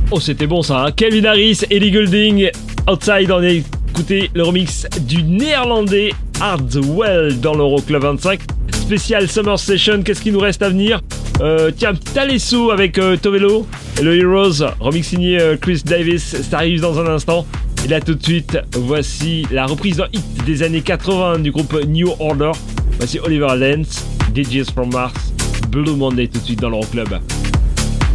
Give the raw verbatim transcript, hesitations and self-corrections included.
Oh, c'était bon ça, hein. Calvin Harris, Ellie Goulding, Outside, on a écouté le remix du néerlandais Hardwell dans l'Euroclub vingt-cinq. Spécial Summer Session, qu'est-ce qu'il nous reste à venir? euh, Tiens, un petit Alesso avec euh, Tovelo et le Heroes, remix signé euh, Chris Davis, ça arrive dans un instant. Et là tout de suite, voici la reprise d'un hit des années quatre-vingts du groupe New Order. Voici Oliver Lance, D Js from Mars, Blue Monday tout de suite dans l'Euroclub.